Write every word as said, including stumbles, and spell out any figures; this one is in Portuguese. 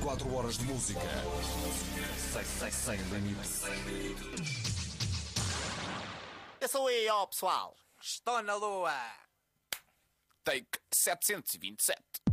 quatro horas de música. Sem, sem, sem limites. Eu sou aí, ó pessoal. Estou na lua. Take setecentos e vinte e sete.